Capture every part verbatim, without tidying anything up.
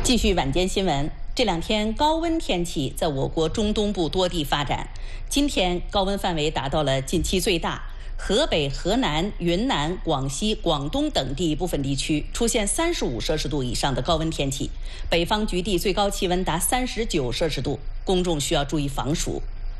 继续晚间新闻，这两天高温天气在我国中东部多地发展。今天高温范围达到了近期最大，河北、河南、云南、广西、广东等地部分地区出现三十五摄氏度以上的高温天气，北方局地最高气温达三十九摄氏度，公众需要注意防暑。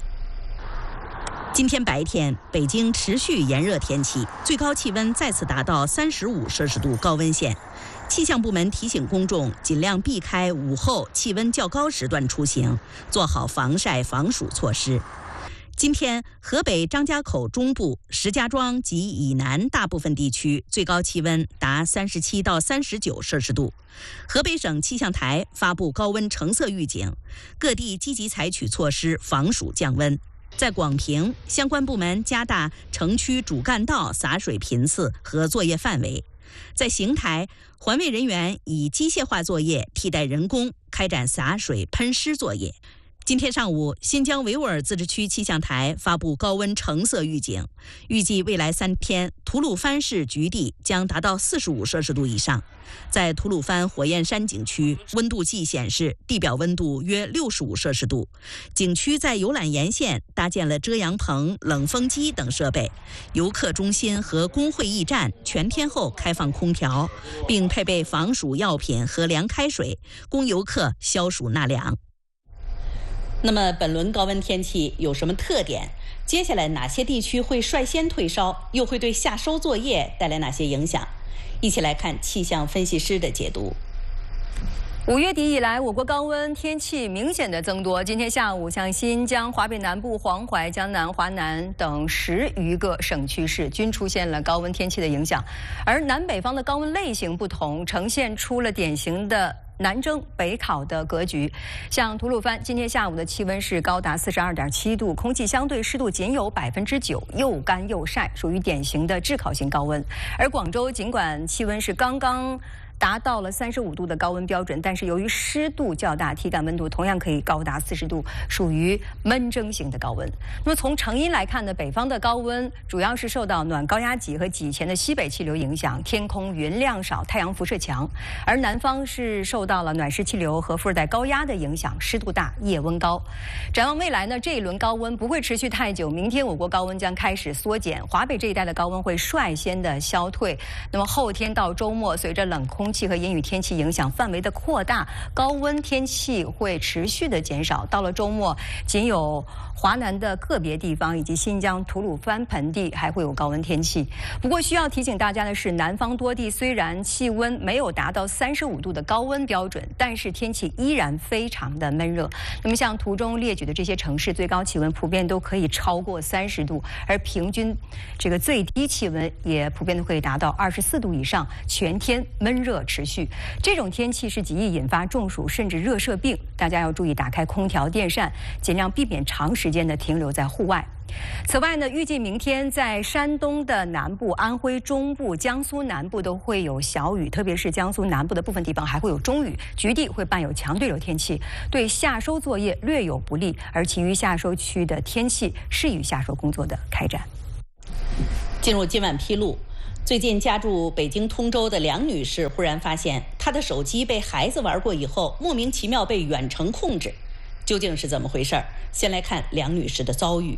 今天白天，北京持续炎热天气，最高气温再次达到三十五摄氏度高温线。气象部门提醒公众尽量避开午后气温较高时段出行，做好防晒防暑措施。今天，河北张家口中部、石家庄及以南大部分地区最高气温达三十七到三十九摄氏度。河北省气象台发布高温橙色预警，各地积极采取措施防暑降温。在广平，相关部门加大城区主干道洒水频次和作业范围。在邢台，环卫人员以机械化作业替代人工，开展洒水喷湿作业。今天上午，新疆维吾尔自治区气象台发布高温橙色预警，预计未来三天，吐鲁番市局地将达到四十五摄氏度以上。在吐鲁番火焰山景区，温度计显示地表温度约六十五摄氏度。景区在游览沿线搭建了遮阳棚、冷风机等设备，游客中心和工会驿站全天候开放空调，并配备防暑药品和凉开水，供游客消暑纳凉。那么本轮高温天气有什么特点？接下来哪些地区会率先退烧，又会对夏收作业带来哪些影响？一起来看气象分析师的解读。 五月底以来，我国高温天气明显的增多。今天下午，像新疆、华北南部、黄淮、江南、华南等十余个省区市均出现了高温天气的影响，而南北方的高温类型不同，呈现出了典型的南征北考的格局。像吐鲁番今天下午的气温是高达四十二点七度，空气相对湿度仅有百分之九，又干又晒，属于典型的炙烤型高温。而广州尽管气温是刚刚达到了三十五度的高温标准，但是由于湿度较大，体感温度同样可以高达四十度，属于闷蒸型的高温。那么从成因来看呢，北方的高温主要是受到暖高压脊和脊前的西北气流影响，天空云量少，太阳辐射强；而南方是受到了暖湿气流和副热带高压的影响，湿度大，夜温高。展望未来呢，这一轮高温不会持续太久，明天我国高温将开始缩减，华北这一带的高温会率先的消退。那么后天到周末，随着冷空气和阴雨天气影响范围的扩大，高温天气会持续的减少。到了周末，仅有华南的个别地方以及新疆吐鲁番盆地还会有高温天气。不过需要提醒大家的是，南方多地虽然气温没有达到三十五度的高温标准，但是天气依然非常的闷热。那么像图中列举的这些城市，最高气温普遍都可以超过三十度，而平均这个最低气温也普遍都可以达到二十四度以上，全天闷热持续。这种天气是极易引发中暑甚至热射病，大家要注意打开空调电扇，尽量避免长时间的停留在户外。此外呢，预计明天在山东的南部、安徽中部、江苏南部都会有小雨，特别是江苏南部的部分地方还会有中雨，局地会伴有强对流天气，对夏收作业略有不利，而其余夏收区的天气适宜夏收工作的开展。 进入今晚披露。最近家住北京通州的梁女士忽然发现，她的手机被孩子玩过以后，莫名其妙被远程控制，究竟是怎么回事？先来看梁女士的遭遇。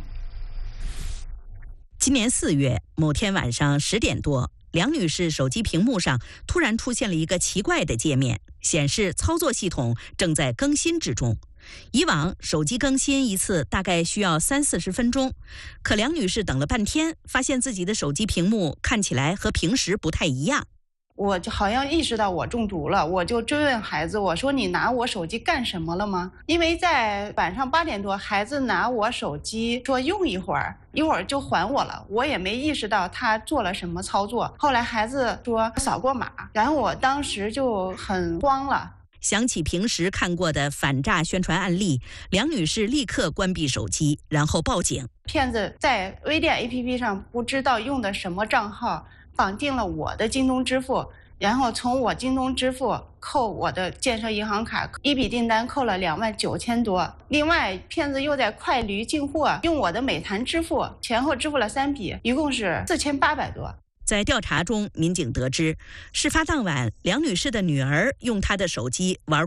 今年四月某天晚上十点多，梁女士手机屏幕上突然出现了一个奇怪的界面，显示操作系统正在更新之中。以往手机更新一次大概需要三四十分钟，可梁女士等了半天，发现自己的手机屏幕看起来和平时不太一样。 我就好像意识到我中毒了，我就追问孩子，我说你拿我手机干什么了吗？因为在晚上八点多，孩子拿我手机说用一会儿，一会儿就还我了，我也没意识到他做了什么操作。后来孩子说扫过码，然后我当时就很慌了。 想起平时看过的反诈宣传案例，梁女士立刻关闭手机，然后报警。 骗子在微店 A P P 上不知道用的什么账号，绑定了我的京东支付，然后从我京东支付扣我的建设银行卡，一笔订单扣了两万九千多。另外，骗子又在快驴进货用我的美团支付，前后支付了三笔，一共是四千八百多。 在调查中，民警得知，事发当晚，梁女士的女儿用她的手机玩